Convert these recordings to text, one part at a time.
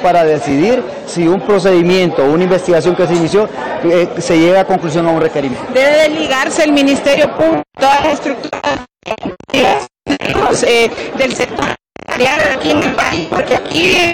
para decidir si un procedimiento o una investigación que se inició se llega a conclusión a un requerimiento. ¿Debe desligarse el Ministerio Público, todas las estructuras del sector aquí en el país? Porque aquí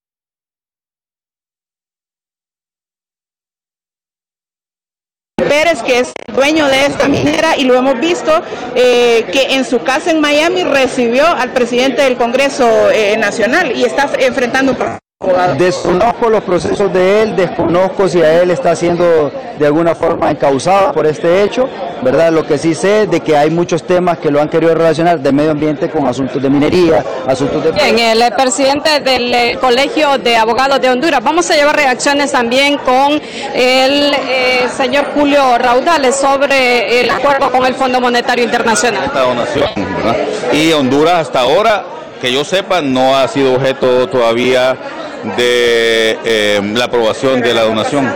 Pérez, que es dueño de esta minera, y lo hemos visto que en su casa en Miami recibió al presidente del Congreso Nacional y está enfrentando un proceso. Desconozco los procesos de él, desconozco si a él está siendo de alguna forma encausado por este hecho, ¿verdad? Lo que sí sé es de que hay muchos temas que lo han querido relacionar de medio ambiente con asuntos de minería, asuntos de... Bien, el presidente del Colegio de Abogados de Honduras. Vamos a llevar reacciones también con el señor Julio Raudales sobre el acuerdo con el Fondo Monetario Internacional. Esta donación, ¿verdad? Y Honduras hasta ahora, que yo sepa, no ha sido objeto todavía de la aprobación de la donación.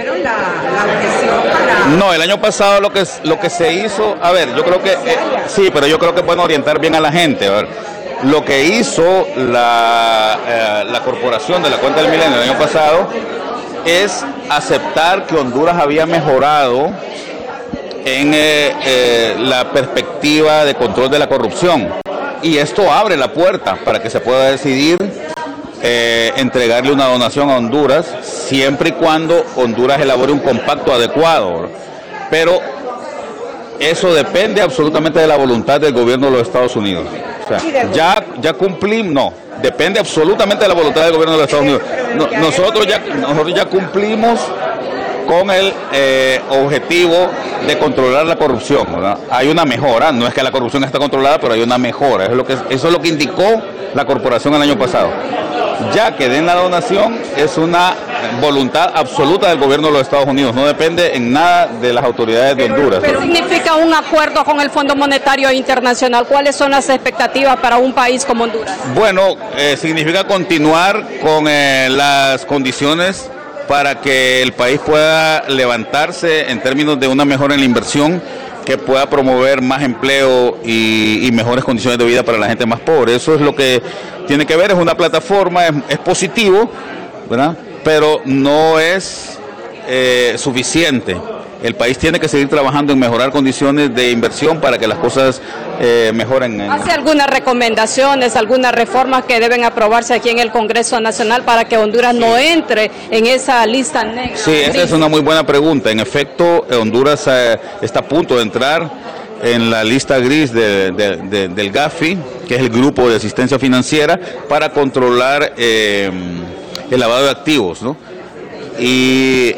No, el año pasado lo que se hizo, a ver, yo creo que sí, pero yo creo que pueden orientar bien a la gente. A ver, lo que hizo la Corporación de la Cuenta del Milenio el año pasado es aceptar que Honduras había mejorado en la perspectiva de control de la corrupción, y esto abre la puerta para que se pueda decidir entregarle una donación a Honduras, siempre y cuando Honduras elabore un compacto adecuado, pero eso depende absolutamente de la voluntad del gobierno de los Estados Unidos. O sea, ya cumplimos, no, depende absolutamente de la voluntad del gobierno de los Estados Unidos. Nosotros ya cumplimlimos con el objetivo de controlar la corrupción, ¿verdad? Hay una mejora, no es que la corrupción está controlada, pero hay una mejora, eso es lo que indicó la corporación el año pasado. Ya que den la donación es una voluntad absoluta del gobierno de los Estados Unidos, no depende en nada de las autoridades de Honduras. Pero significa un acuerdo con el Fondo Monetario Internacional. ¿Cuáles son las expectativas para un país como Honduras? Bueno, significa continuar con las condiciones para que el país pueda levantarse en términos de una mejora en la inversión, que pueda promover más empleo y mejores condiciones de vida para la gente más pobre. Eso es lo que tiene que ver, es una plataforma, es positivo, ¿verdad? Pero no es suficiente. El país tiene que seguir trabajando en mejorar condiciones de inversión para que las cosas mejoren. ¿Hace algunas recomendaciones, algunas reformas que deben aprobarse aquí en el Congreso Nacional para que Honduras no entre en esa lista negra? Sí, esa es una muy buena pregunta. En efecto, Honduras está a punto de entrar en la lista gris del GAFI, que es el Grupo de Asistencia Financiera, para controlar el lavado de activos, ¿no? Y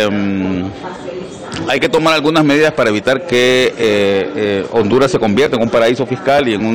hay que tomar algunas medidas para evitar que Honduras se convierta en un paraíso fiscal y en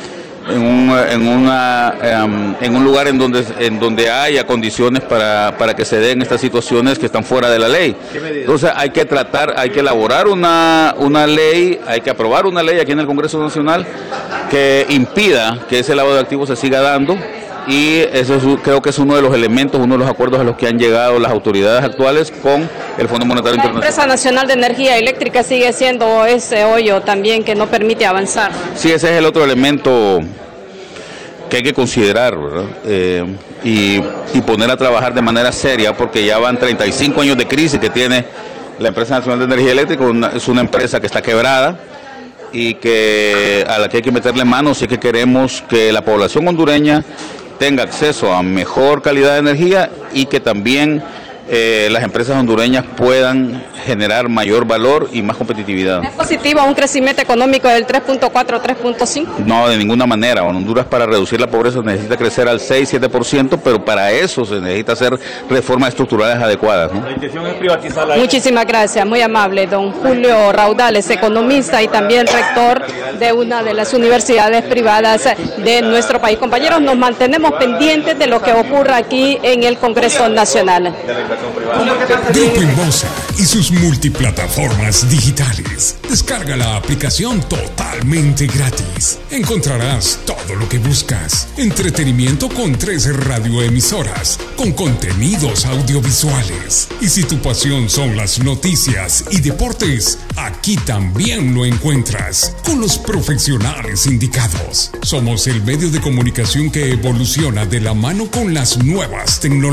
un lugar en donde haya condiciones para que se den estas situaciones que están fuera de la ley. Entonces hay que elaborar una ley, hay que aprobar una ley aquí en el Congreso Nacional que impida que ese lavado de activos se siga dando. Y eso creo que es uno de los elementos, uno de los acuerdos a los que han llegado las autoridades actuales con el Fondo Monetario Internacional. La Empresa Nacional de Energía Eléctrica sigue siendo ese hoyo también que no permite avanzar. Sí, ese es el otro elemento que hay que considerar, ¿verdad? Y poner a trabajar de manera seria, porque ya van 35 años de crisis que tiene la Empresa Nacional de Energía Eléctrica. Es una empresa que está quebrada y a la que hay que meterle manos si es que queremos que la población hondureña tenga acceso a mejor calidad de energía y que también las empresas hondureñas puedan generar mayor valor y más competitividad. ¿Es positivo un crecimiento económico del 3.4, 3.5? No, de ninguna manera. Honduras, para reducir la pobreza, necesita crecer al 6-7%, pero para eso se necesita hacer reformas estructurales adecuadas, ¿no? La intención es privatizarla. Muchísimas gracias, muy amable. Don Julio Raudales, economista y también rector de una de las universidades privadas de nuestro país. Compañeros, nos mantenemos pendientes de lo que ocurra aquí en el Congreso Nacional. Grupo Inbosa y sus multiplataformas digitales. Descarga la aplicación totalmente gratis. Encontrarás todo lo que buscas. Entretenimiento con 3 radioemisoras, con contenidos audiovisuales. Y si tu pasión son las noticias y deportes, aquí también lo encuentras, con los profesionales indicados. Somos el medio de comunicación que evoluciona de la mano con las nuevas tecnologías.